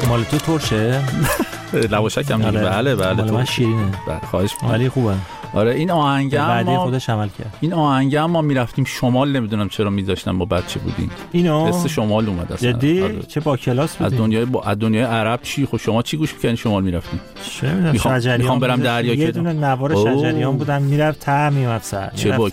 مال تو ترشه؟ لواشک هم بله مال من شیرینه. خواهش می‌کنم. ولی خوبه. آره این آهنگم بعدی خودش عمل کرد. این آهنگم ما میرفتیم شمال، نمیدونم چرا میذاشتن با بچه بودیم. اینو حس شمال اومد اصلا. جدی؟ آره. چه با کلاس بودیم. از دنیای عرب چی؟ خب شما چی گوش می‌کنین شمال میرفتین؟ چه می‌دونم شجریان. میخوام برم دریا یه دونه نوار شجریان بودم میرفت ته میومد سر. چه با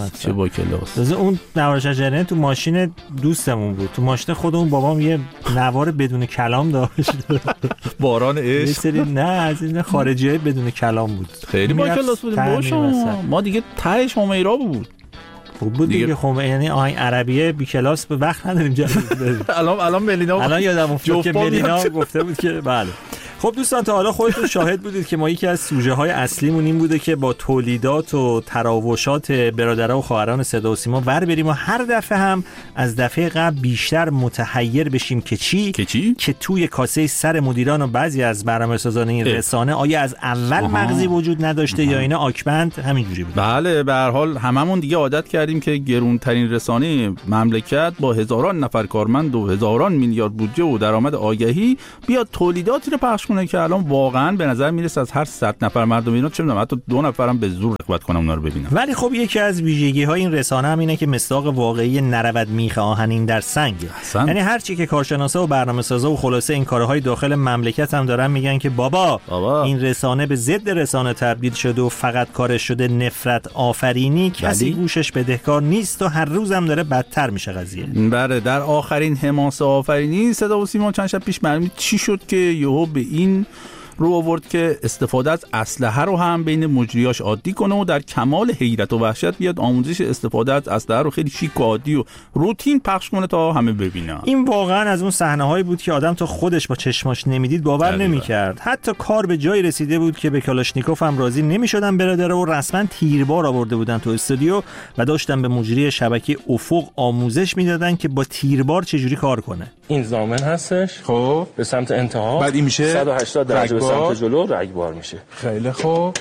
کلاس. اون نوار شجریان تو ماشین دوستمون بود. تو ماشین خودمون بابام یه نوار بدون کلام داشت. باران عشق. یه سری نه از این خارجیای بدون کلام بود. خیلی با کلاس بودیم ما دیگه تهش همیرا بود. خوب بود دیگه یعنی آهنگ عربیه بی کلاس به وقت نداریم جلوی الان ملینا الان یادم افتاد که ملینا گفته بود که بله. خب دوستان تا حالا خودتون شاهد بودید که ما یکی از سوژه های اصلیمون این بوده که با تولیدات و تراوشات برادرها و خواهران صدا و سیما ور بریم و هر دفعه هم از دفعه قبل بیشتر متحیر بشیم که چی؟ که توی کاسه سر مدیران و بعضی از برنامه‌سازان این رسانه آیا از اول مغزی وجود نداشته یا اینا آکبند همینجوری بود. بله به هر حال هممون دیگه عادت کردیم که گرونترین رسانه مملکت با هزاران نفر کارمند و هزاران میلیارد بودجه و درآمد آگهی بیاد تولیداتی رو پخش کنه که الان واقعا به نظر میرسه از هر 100 نفر مردم اینا چه میدونم حتی 2 نفرم به زور رغبت کنم اونا رو ببینم. ولی خب یکی از ویژگی‌های این رسانه هم اینه که مصداق واقعی نرود میخ آهنین در سنگ. یعنی هر چی که کارشناسا و برنامه‌سازا و خلاصه این کارهای داخل مملکت هم دارن میگن که بابا این رسانه به ضد رسانه تبدیل شده و فقط کارش شده نفرت آفرینی، کسی گوشش بدهکار نیست و هر روزم داره بدتر میشه قضیه. بله در آخرین حماسه آفرینی صدا و سیما چند شب پیش معلوم چی شد که یهو به این رو آورد که استفاده از اسلحه رو هم بین مجریاش عادی کنه و در کمال حیرت و وحشت بیاد آموزش استفاده از اسلحه رو خیلی شیک و عادی و روتین پخش کنه تا همه ببینن. این واقعا از اون صحنه‌هایی بود که آدم تا خودش با چشماش نمیدید باور نمی‌کرد. حتی کار به جای رسیده بود که به کلاشنیکوف هم راضی نمی‌شدن برادر و رسما تیربار آورده بودن تو استودیو و داشتن به مجری شبکه افق آموزش میدادن که با تیربار چجوری کار کنه. این ضامن هستش. خب به سمت انتها بعد این میشه 180 درجه به سمت جلو رگبار میشه. خیلی خوب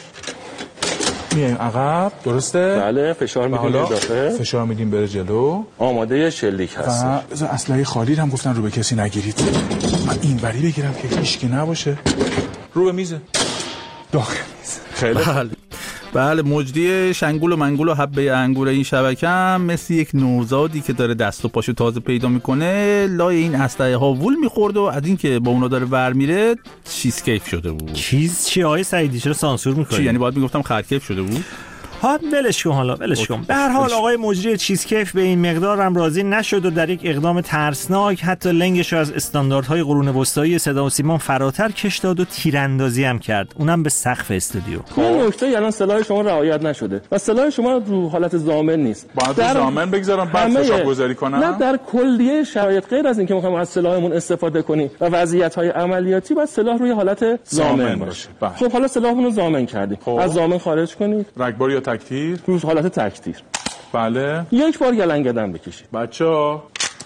میایم عقب درسته؟ بله فشار میدیم به اضافه. فشار میدیم بره جلو. آماده شلیک هست. اسلحه خالی هم گفتن رو به کسی نگیرید. من این بری بگیرم که هیچ کی نباشه. رو به میز. داخل میز. خیلی بله مجری شنگول و منگول و حبه انگور این شبکه هم مثل یک نوزادی که داره دست و پاشو تازه پیدا میکنه لای این اسلحه ها وول میخورد و از این که با اونا داره ور میره چیز کیف شده بود. چی آقای سعیدی چرا سانسور میکنی؟ یعنی باید میگفتم خرکیف شده بود. ها ولش کن. به هر حال آقای مجری چیزکیف به این مقدار هم راضی نشد و در یک اقدام ترسناک حتی لنگش رو از استانداردهای قرون وسطایی صدا و سیما فراتر کش داد و تیراندازی هم کرد، اونم به سقف استودیو. این نکته الان سلاح شما رعایت نشده و سلاح شما رو حالت ضامن نیست. باید ضامن بگذارم بعد فشار گذاری کنم. نه در کلیه شرایط غیر از اینکه میخوایم از سلاحمون استفاده کنیم و وضعیت‌های عملیاتی باید سلاح روی حالت ضامن باشه. خب حالا سلاحمون رو ضامن کردیم. از ضامن خارج کنید. رگبار یا تکتیر؟ روز حالت تکتیر. بله. یک بار گلنگدن بکشید. بچه‌ها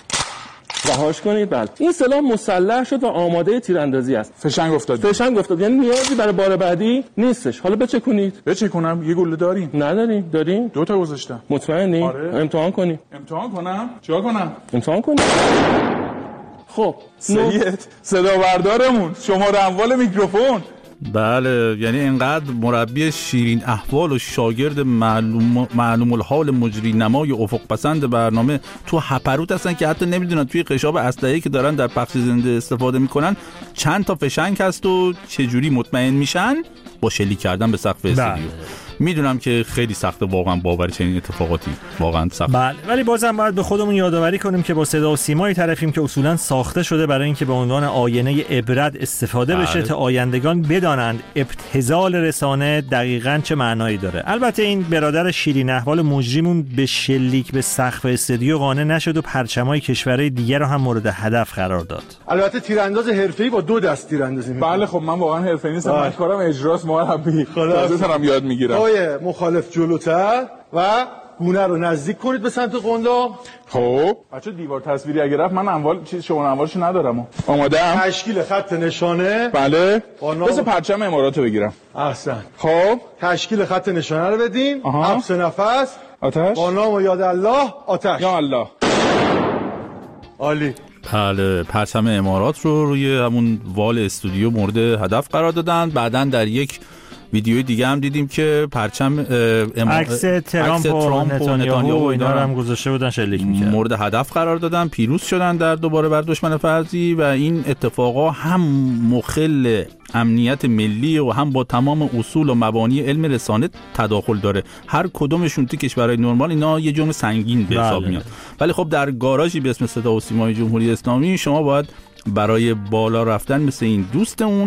رهاش کنید. بله. این سلاح مسلح شد و آماده تیراندازی است. فشنگ افتاد. یعنی نیازی برای بار بعدی نیستش. حالا بچکونید. بچکونم؟ یه گوله داریم؟ نداریم. داریم؟ 2 تا گذاشتم. مطمئنی؟ آره. امتحان کنیم. چیکار کنم؟ امتحان کنیم. خب سید صدا بردارمون شماره اموال میکروفون. بله یعنی اینقدر مربی شیرین احوال و شاگرد معلوم الحال مجری نمای افق پسند برنامه تو هپروت هستن که حتی نمیدونن توی قشاب اسلحه‌ای که دارن در پخش زنده استفاده میکنن چند تا فشنگ هست و چجوری مطمئن میشن با شلیک کردن به سقف استودیو. میدونم که خیلی سخته واقعا باور چنین اتفاقاتی، واقعا سخت. بله ولی بازم باید به خودمون یادآوری کنیم که با صدا و سیمایی طرفیم که اصولا ساخته شده برای اینکه به عنوان آینه عبرت استفاده بشه تا آیندگان بدانند ابتذال رسانه دقیقاً چه معنایی داره. البته این برادر شیرین احوال مجریمون به شلیک به سقف استودیو قانع نشد و پرچمای کشورهای دیگر رو هم مورد هدف قرار داد. البته تیرانداز حرفه‌ای با 2 دست تیراندازی می‌کنه. بله خب من واقعا حرفه‌ای نیستم، من کارم اجراست، مربی. خلاص یاد میگیرم. مخالف جلوتر و گونه رو نزدیک کنید به سمت قنداق. خب بچه دیوار تصویری اگه رفت من اموال شما اموالشو ندارم. آماده ام؟ تشکیل خط نشانه. بله بس پرچم اماراتو بگیرم. احسن. خب تشکیل خط نشانه رو بدین. حبس نفس. آتش. با نام و یاد الله. آتش. یا الله. عالی. بله، پرچم امارات رو روی همون وال استودیو مورد هدف قرار دادن. بعدن در یک ویدیوی دیگه هم دیدیم که پرچم عکس ترامپ و نتانیاهو و اینا رو هم گذاشته بودن شلیک می‌کردن، مورد هدف قرار دادن، پیروز شدن در دوباره بر دشمن فرضی و این اتفاقا هم مخل امنیت ملی و هم با تمام اصول و مبانی علم رسانه تداخل داره. هر کدومشون تو کشورهای نرمال اینا یه جرم سنگین به حساب میاد، ولی خب در گاراژی به اسم صدا و سیمای جمهوری اسلامی شما باید برای بالا رفتن مثل این دوستمون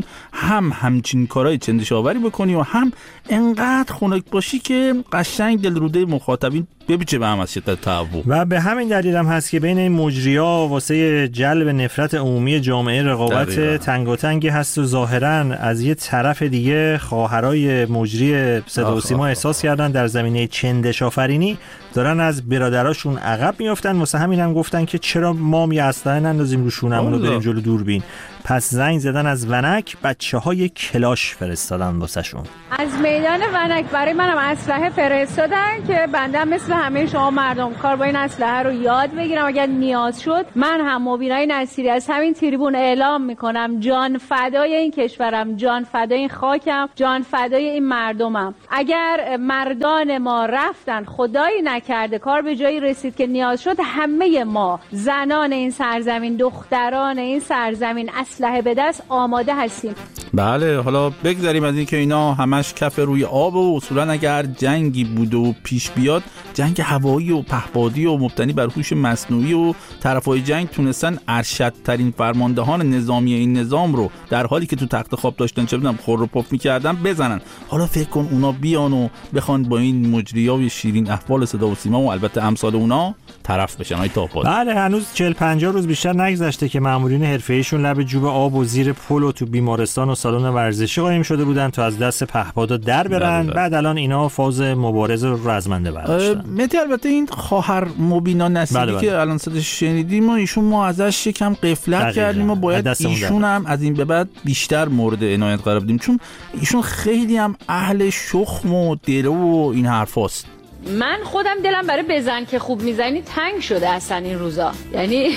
همچین کارهای چندشاوری بکنی و هم انقدر خنک باشی که قشنگ دلروده مخاطبین بپیچه به هم از شدت تهوع. و به همین دلیل هم هست که بین این مجری‌ها واسه جلب نفرت عمومی جامعه رقابت تنگاتنگی هست و ظاهراً از یه طرف دیگه خواهرای مجری صدا و سیما احساس کردن در زمینه چندش‌آفرینی دارن از برادراشون عقب میافتن. واسه همین هم گفتن که چرا ما می اسلحه نندازیم رو شونمون رو بریم جلو دوربین. پس زنگ زدن از ونک، بچه‌های کلاش فرستادن واسهشون. از میدان ونک برای منم اسلحه فرستادن که بنده مثل همه شما مردم کار با این اسلحه رو یاد بگیرم. اگر نیاز شد من هم مبینای نصیری از همین تریبون اعلام میکنم جان فدای این کشورم، جان فدای این خاکم، جان فدای این مردمم. اگر مردان ما رفتن خدایی نکرده کار به جایی رسید که نیاز شد، همه ما زنان این سرزمین، دختران این سرزمین اسلحه به دست آماده هستیم. بله، حالا بگذاریم از این که اینا همش کف روی آب و اصولا اگر جنگی بوده و پیش بیاد، جنگ هوایی و پهپادی و مبتنی بر هوش مصنوعی و طرفای جنگ تونستن ارشدترین فرماندهان نظامی این نظام رو در حالی که تو تخت خواب داشتن چه بدونم خور و پف می‌کردن بزنن. حالا فکر کن اونا بیان و بخوان با این مجریای شیرین احوال صدا و سیما و البته امثال اونا طرف بشن. های تاپاد. بله، هنوز 40-50 روز بیشتر نگذشته که مامورین حرفه‌ایشون لب جوب آب و زیر پل و تو بیمارستان و سالن ورزشی قایم شده بودن تا از دست پهپادا در برن. بعد الان اینا فاز مبارزه رو رزمنده برداشتن. مهدی، البته این خواهر مبینا نصیری که الان صداش شنیدیم و ازش یکم غفلت کردیم و باید ایشون هم از این به بعد بیشتر مورد عنایت قرار بدیم، چون ایشون خیلی هم اهل شخم و دلو و این حرفاست. من خودم دلم برای بزن که خوب میزنی تنگ شده اصلا این روزا. یعنی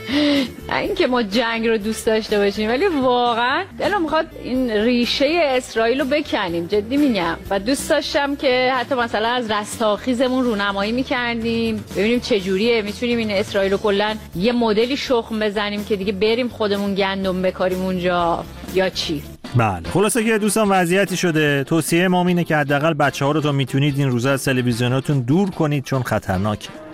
این که ما جنگ رو دوست داشته باشیم، ولی واقعا دلم میخواد این ریشه اسرائیل رو بکنیم، جدی میگم. و دوست داشتم که حتی مثلا از رستاخیزمون رونمایی میکردیم، ببینیم چجوریه میتونیم این اسرائیل رو کلا یه مدلی شخم بزنیم که دیگه بریم خودمون گندم بکاریم اونجا یا چی. بله، خلاصه که دوستان وضعیتی شده. توصیه ما اینه که حداقل بچه‌ها رو تا میتونید این روزا از تلویزیوناتون دور کنید چون خطرناکه.